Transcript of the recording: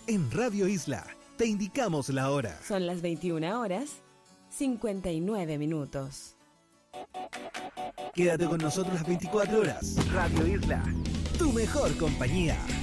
En Radio Isla te indicamos la hora. Son las 21 horas, 59 minutos. Quédate con nosotros las 24 horas. Radio Isla, tu mejor compañía.